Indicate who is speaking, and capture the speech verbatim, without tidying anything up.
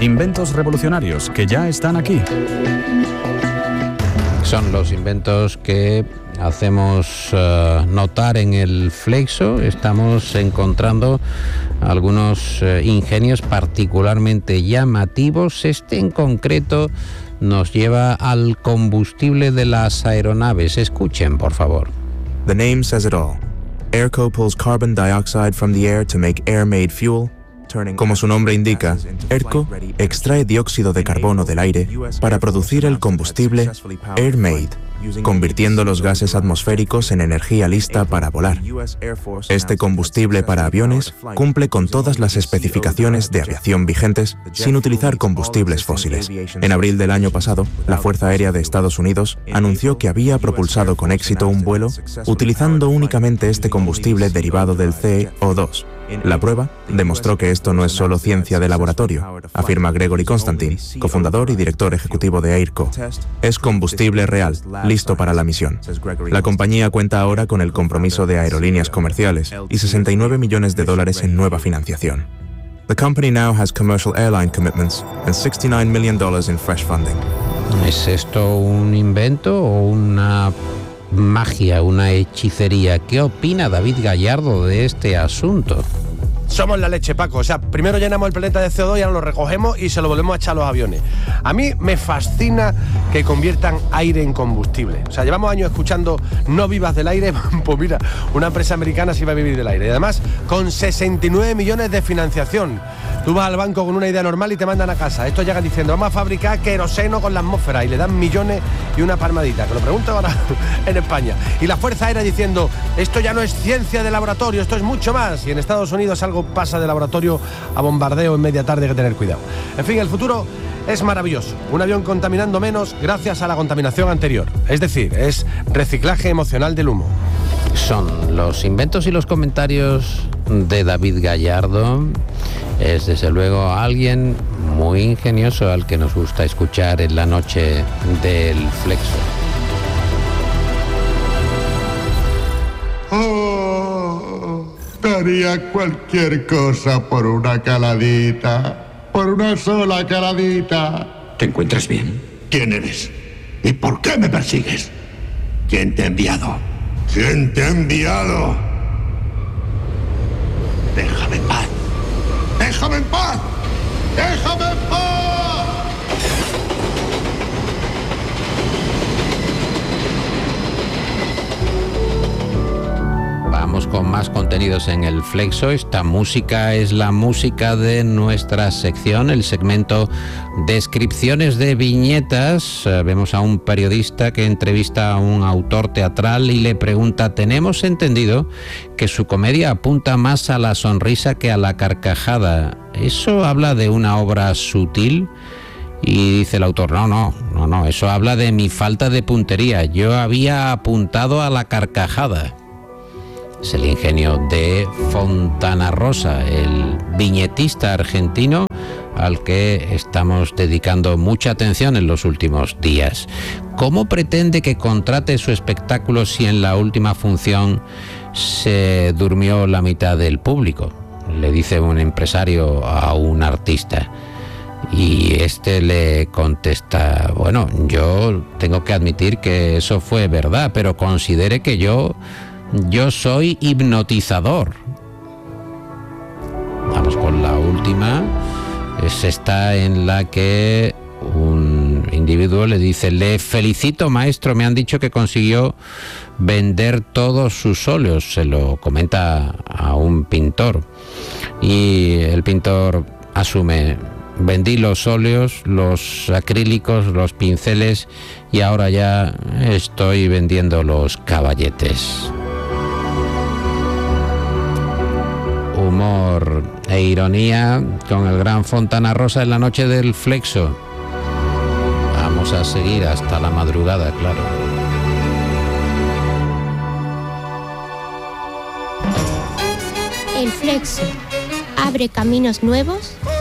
Speaker 1: Inventos revolucionarios que ya están aquí.
Speaker 2: Son los inventos que hacemos uh, notar en el Flexo. Estamos encontrando algunos uh, ingenios particularmente llamativos. Este en concreto nos lleva al combustible de las aeronaves. Escuchen, por favor.
Speaker 3: The name says it all. Airco pulls carbon dioxide from the air to make air-made fuel. Como su nombre indica, Airco extrae dióxido de carbono del aire para producir el combustible Air-Made, convirtiendo los gases atmosféricos en energía lista para volar. Este combustible para aviones cumple con todas las especificaciones de aviación vigentes sin utilizar combustibles fósiles. En abril del año pasado, la Fuerza Aérea de Estados Unidos anunció que había propulsado con éxito un vuelo utilizando únicamente este combustible derivado del C O dos. La prueba demostró que esto no es solo ciencia de laboratorio, afirma Gregory Constantin, cofundador y director ejecutivo de Airco. Es combustible real, listo para la misión. La compañía cuenta ahora con el compromiso de aerolíneas comerciales y sesenta y nueve millones de dólares en nueva financiación. The company now has commercial airline commitments and sixty-nine million dollars in fresh funding.
Speaker 2: ¿Es esto un invento o una magia, una hechicería? ¿Qué opina David Gallardo de este asunto?
Speaker 4: Somos la leche, Paco. O sea, primero llenamos el planeta de C O dos y ahora lo recogemos y se lo volvemos a echar a los aviones. A mí me fascina que conviertan aire en combustible. O sea, llevamos años escuchando no vivas del aire. Pues mira, una empresa americana sí va a vivir del aire. Y además, con sesenta y nueve millones de financiación. Tú vas al banco con una idea normal y te mandan a casa. Estos llegan diciendo, vamos a fabricar queroseno con la atmósfera. Y le dan millones y una palmadita. Que lo pregunto ahora en España. Y la Fuerza Aérea diciendo, esto ya no es ciencia de laboratorio, esto es mucho más. Y en Estados Unidos algo pasa de laboratorio a bombardeo en media tarde, hay que tener cuidado. En fin, el futuro es maravilloso. Un avión contaminando menos gracias a la contaminación anterior. Es decir, es reciclaje emocional del humo.
Speaker 2: Son los inventos y los comentarios de David Gallardo. Es desde luego alguien muy ingenioso al que nos gusta escuchar en la noche del Flexo.
Speaker 5: Daría cualquier cosa por una caladita, por una sola caladita.
Speaker 6: ¿Te encuentras bien?
Speaker 5: ¿Quién eres? ¿Y por qué me persigues? ¿Quién te ha enviado? ¿Quién te ha enviado? Déjame en paz. ¡Déjame en paz! ¡Déjame en paz!
Speaker 2: Vamos con más contenidos en el Flexo. Esta música es la música de nuestra sección, el segmento Descripciones de viñetas. Vemos a un periodista que entrevista a un autor teatral y le pregunta, tenemos entendido que su comedia apunta más a la sonrisa que a la carcajada. ¿Eso habla de una obra sutil? Y dice el autor, no, no, no, no, eso habla de mi falta de puntería. Yo había apuntado a la carcajada. Es el ingenio de Fontanarosa, el viñetista argentino al que estamos dedicando mucha atención en los últimos días. ¿Cómo pretende que contrate su espectáculo si en la última función se durmió la mitad del público? Le dice un empresario a un artista. Y este le contesta, bueno, yo tengo que admitir que eso fue verdad, pero considere que yo... Yo soy hipnotizador. Vamos con la última. Es esta en la que un individuo le dice, le felicito, maestro, me han dicho que consiguió vender todos sus óleos. Se lo comenta a un pintor. Y el pintor asume, vendí los óleos, los acrílicos, los pinceles y ahora ya estoy vendiendo los caballetes. Humor e ironía con el gran Fontanarosa en la noche del Flexo. Vamos a seguir hasta la madrugada, claro.
Speaker 7: El Flexo abre caminos nuevos